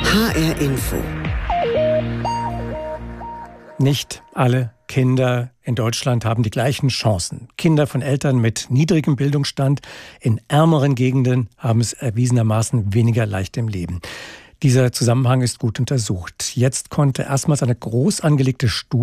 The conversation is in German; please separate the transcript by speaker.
Speaker 1: HR Info.
Speaker 2: Nicht alle Kinder in Deutschland haben die gleichen Chancen. Kinder von Eltern mit niedrigem Bildungsstand in ärmeren Gegenden haben es erwiesenermaßen weniger leicht im Leben. Dieser Zusammenhang ist gut untersucht. Jetzt konnte erstmals eine groß angelegte Studie